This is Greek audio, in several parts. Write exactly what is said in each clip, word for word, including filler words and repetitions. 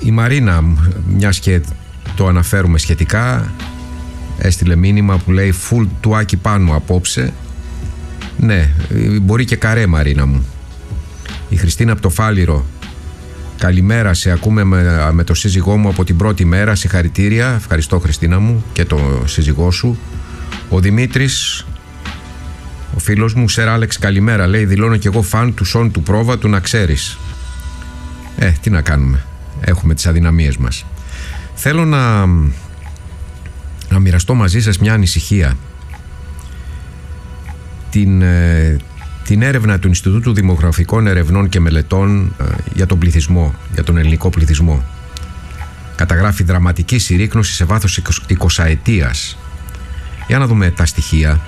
Η Μαρίνα, μιας και το αναφέρουμε σχετικά, έστειλε μήνυμα που λέει full τουάκι πάνω απόψε. Ναι, μπορεί και καρέ, Μαρίνα μου. Η Χριστίνα από το Φάληρο, καλημέρα, σε ακούμε με, με το σύζυγό μου από την πρώτη μέρα, συγχαρητήρια. Ευχαριστώ, Χριστίνα μου, και το σύζυγό σου. Ο Δημήτρης, ο φίλος μου, Σερ Άλεξ, καλημέρα, λέει, δηλώνω και εγώ φαν του Σον του Πρόβατου, να ξέρεις. Ε, τι να κάνουμε, έχουμε τις αδυναμίες μας. Θέλω να, να μοιραστώ μαζί σας μια ανησυχία. Την, την έρευνα του Ινστιτούτου Δημογραφικών Ερευνών και Μελετών για τον πληθυσμό, για τον ελληνικό πληθυσμό, καταγράφει δραματική συρρίκνωση σε βάθος εικοσαετίας. Για να δούμε τα στοιχεία.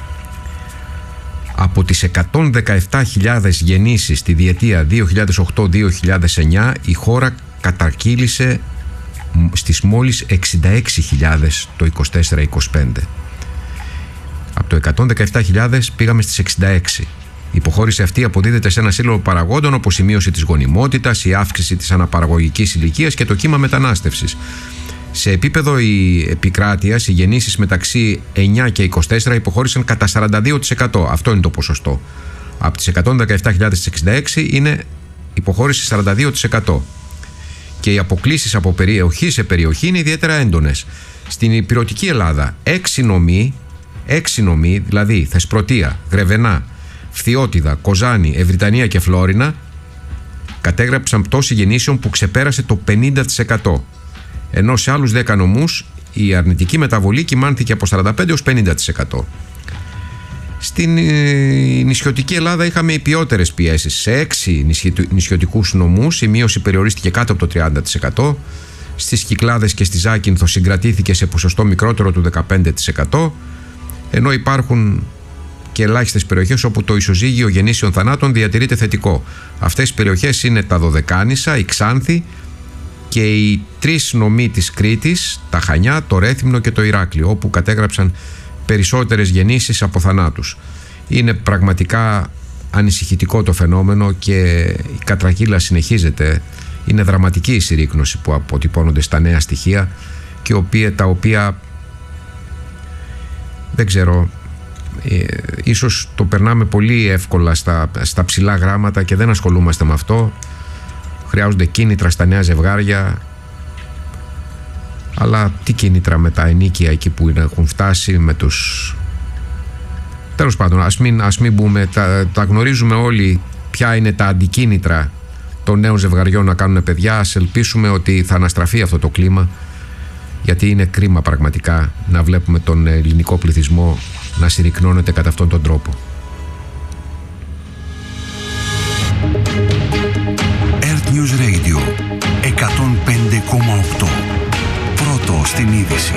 Από τις εκατόν δεκαεπτά χιλιάδες γεννήσεις στη διετία δύο χιλιάδες οκτώ με δύο χιλιάδες εννιά, η χώρα κατακύλησε στις μόλις εξήντα έξι χιλιάδες το είκοσι τέσσερα είκοσι πέντε. Από το εκατόν δεκαεπτά χιλιάδες πήγαμε στις εξήντα έξι. Η υποχώρηση αυτή αποδίδεται σε ένα σύνολο παραγόντων, όπως η μείωση της γονιμότητας, η αύξηση της αναπαραγωγικής ηλικίας και το κύμα μετανάστευσης. Σε επίπεδο η επικράτειας, οι γεννήσεις μεταξύ εννιά και είκοσι τέσσερα υποχώρησαν κατά σαράντα δύο τοις εκατό. Αυτό είναι το ποσοστό. Από τις εκατόν δεκαεπτά χιλιάδες στις εξήντα έξι είναι υποχώρηση σαράντα δύο τοις εκατό. Και οι αποκλίσεις από περιοχή σε περιοχή είναι ιδιαίτερα έντονες. Στην ηπειρωτική Ελλάδα, έξι νομοί, έξι νομοί, δηλαδή Θεσπρωτεία, Γρεβενά, Φθιώτιδα, Κοζάνη, Ευρυτανία και Φλόρινα, κατέγραψαν πτώση γεννήσεων που ξεπέρασε το πενήντα τοις εκατό. Ενώ σε άλλους δέκα νομούς η αρνητική μεταβολή κυμάνθηκε από σαράντα πέντε έως πενήντα τοις εκατό. Στην νησιωτική Ελλάδα είχαμε υπιότερες πιέσεις. Σε έξι νησιωτικούς νομούς η μείωση περιορίστηκε κάτω από το τριάντα τοις εκατό. Στις Κυκλάδες και στη Ζάκυνθο συγκρατήθηκε σε ποσοστό μικρότερο του δεκαπέντε τοις εκατό. Ενώ υπάρχουν και ελάχιστες περιοχές όπου το ισοζύγιο γεννήσεων θανάτων διατηρείται θετικό. Αυτές οι περιοχές είναι τα Δωδεκάνησα, η Ξάνθη και οι τρεις νομοί της Κρήτης, τα Χανιά, το Ρέθυμνο και το Ηράκλειο, όπου κατέγραψαν περισσότερες γεννήσεις από θανάτους. Είναι πραγματικά ανησυχητικό το φαινόμενο και η κατρακύλα συνεχίζεται. Είναι δραματική η συρρίκνωση που αποτυπώνονται στα νέα στοιχεία και οποία, τα οποία δεν ξέρω, ε, ίσως το περνάμε πολύ εύκολα στα, στα ψηλά γράμματα και δεν ασχολούμαστε με αυτό. Χρειάζονται κίνητρα στα νέα ζευγάρια, αλλά τι κίνητρα με τα ενίκια εκεί που έχουν φτάσει, με τους... Τέλος πάντων, ας μην, ας μην μπούμε, τα, τα γνωρίζουμε όλοι ποια είναι τα αντικίνητρα των νέων ζευγαριών να κάνουν παιδιά. Ας ελπίσουμε ότι θα αναστραφεί αυτό το κλίμα, γιατί είναι κρίμα πραγματικά να βλέπουμε τον ελληνικό πληθυσμό να συρρικνώνεται κατά αυτόν τον τρόπο. Earth News Radio εκατόν πέντε κόμμα οκτώ. Πρώτο στην είδηση.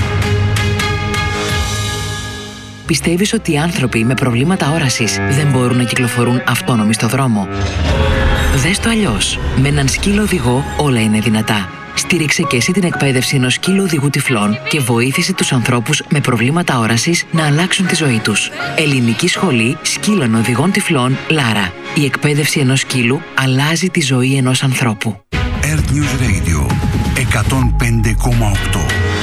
Πιστεύεις ότι οι άνθρωποι με προβλήματα όρασης δεν μπορούν να κυκλοφορούν αυτόνομοι στο δρόμο? Δες το αλλιώς. Με έναν σκύλο οδηγό όλα είναι δυνατά. Στήριξε και εσύ την εκπαίδευση ενός σκύλου οδηγού τυφλών και βοήθησε τους ανθρώπους με προβλήματα όρασης να αλλάξουν τη ζωή τους. Ελληνική Σχολή Σκύλων Οδηγών Τυφλών Λάρα. Η εκπαίδευση ενός σκύλου αλλάζει τη ζωή ενός ανθρώπου. Earth News Radio εκατόν πέντε κόμμα οκτώ.